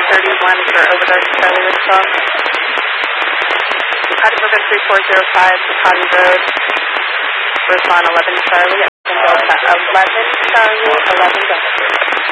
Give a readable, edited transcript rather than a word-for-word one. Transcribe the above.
31 for overdose Charlie Wichita. Cottington 3405 Ducati Road. Respond 11 Charlie. 11 Charlie, 11 Delta.